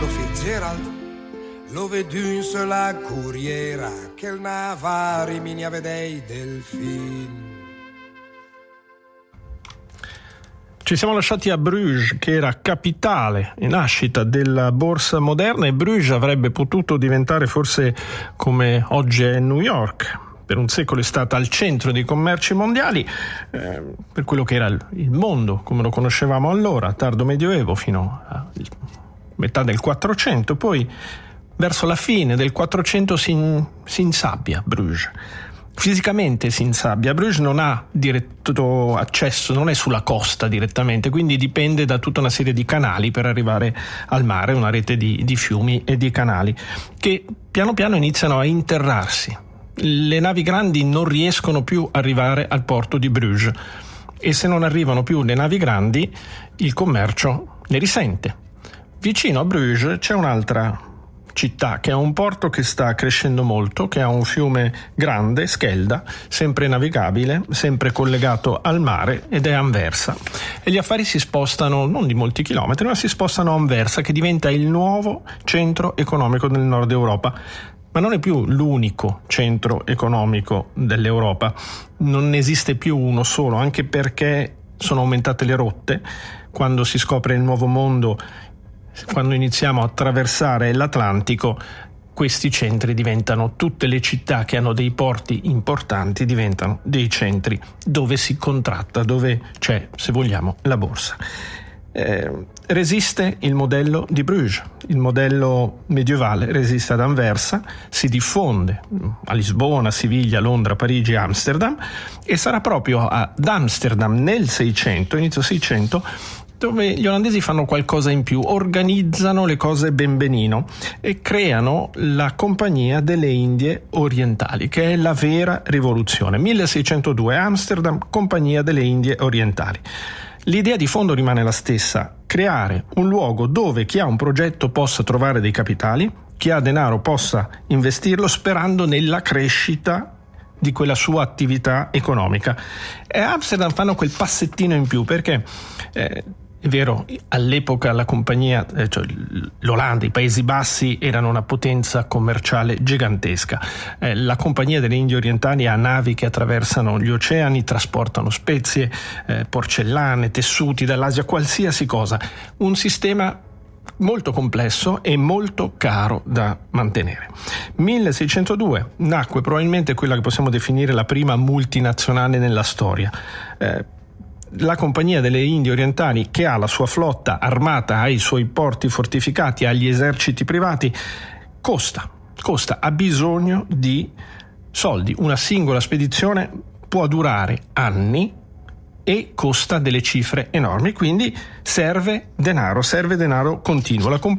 Fitzgerald lo vedi sulla corriera che il navari mi ne vedei delfin. Ci siamo lasciati a Bruges, che era capitale e nascita della borsa moderna, e Bruges avrebbe potuto diventare forse come oggi è New York. Per un secolo è stata al centro dei commerci mondiali, per quello che era il mondo come lo conoscevamo allora, tardo medioevo fino a metà del 400, poi verso la fine del 400 si insabbia Bruges. Fisicamente si insabbia. Bruges non ha diretto accesso, non è sulla costa direttamente, quindi dipende da tutta una serie di canali per arrivare al mare, una rete di fiumi e di canali che piano piano iniziano a interrarsi. Le navi grandi non riescono più ad arrivare al porto di Bruges e se non arrivano più le navi grandi il commercio ne risente. Vicino a Bruges c'è un'altra città che ha un porto che sta crescendo molto, che ha un fiume grande, Schelda, sempre navigabile, sempre collegato al mare, ed è Anversa. E gli affari si spostano non di molti chilometri, ma si spostano a Anversa, che diventa il nuovo centro economico del nord Europa. Ma non è più l'unico centro economico dell'Europa, non ne esiste più uno solo, anche perché sono aumentate le rotte. Quando si scopre il nuovo mondo, quando iniziamo a attraversare l'Atlantico, questi centri diventano, tutte le città che hanno dei porti importanti diventano dei centri dove si contratta, dove c'è, se vogliamo, la borsa. Resiste il modello di Bruges, il modello medievale resiste ad Anversa, si diffonde a Lisbona, Siviglia, Londra, Parigi, Amsterdam, e sarà proprio ad Amsterdam nel 600, inizio 600, dove gli olandesi fanno qualcosa in più, organizzano le cose ben benino e creano la Compagnia delle Indie Orientali, che è la vera rivoluzione. 1602, Amsterdam, Compagnia delle Indie Orientali. L'idea di fondo rimane la stessa: creare un luogo dove chi ha un progetto possa trovare dei capitali, chi ha denaro possa investirlo sperando nella crescita di quella sua attività economica. E a Amsterdam fanno quel passettino in più perché è vero, all'epoca la compagnia, cioè l'Olanda, i Paesi Bassi erano una potenza commerciale gigantesca. La Compagnia delle Indie Orientali ha navi che attraversano gli oceani, trasportano spezie, porcellane, tessuti dall'Asia, qualsiasi cosa. Un sistema molto complesso e molto caro da mantenere. 1602 nacque probabilmente quella che possiamo definire la prima multinazionale nella storia. La Compagnia delle Indie Orientali, che ha la sua flotta armata, ha i suoi porti fortificati, ha gli eserciti privati, costa, ha bisogno di soldi. Una singola spedizione può durare anni e costa delle cifre enormi, quindi serve denaro continuo.